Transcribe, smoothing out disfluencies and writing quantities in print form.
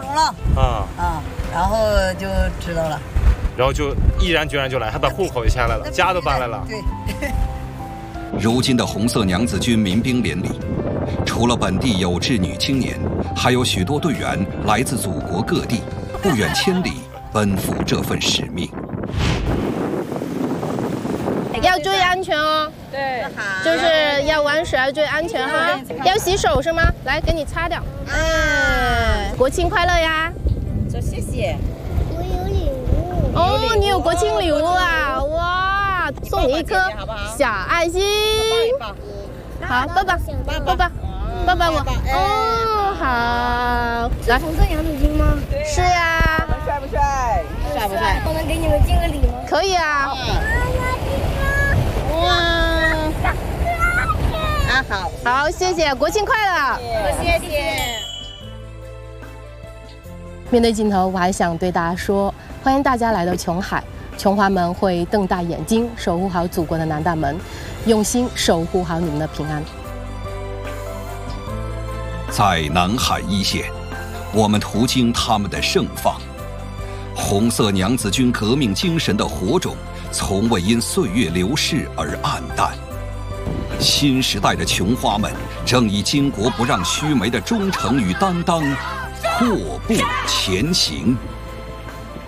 了然后就知道了， 然后就毅然决然就来，还把户口也下来了，家都搬来了。 对。 如今的红色娘子军民兵连里，除了本地有志女青年，还有许多队员来自祖国各地，不远千里奔赴这份使命。 要注意安全哦。 对， 就是要玩水要注意安全哈。要洗手是吗？来，给你擦掉。国庆快乐呀！ 说谢谢。 我有礼物。 哦，你有国庆礼物啊！哇，送你一颗小爱心。好，抱抱，抱抱，抱抱我。哦，好。 是红色娘子军吗？ 是呀。 帅不帅？帅不帅？ 我能给你们敬个礼吗？ 可以啊。哇！ 啊， 好，谢谢，国庆快乐！ 谢谢。 面对镜头，我还想对大家说，欢迎大家来到琼海，琼华门会瞪大眼睛守护好祖国的南大门，用心守护好你们的平安。 在南海一线，我们途经他们的盛放，红色娘子军革命精神的火种，从未因岁月流逝而黯淡。新时代的琼花们正以巾帼不让须眉的忠诚与担当，阔步前行。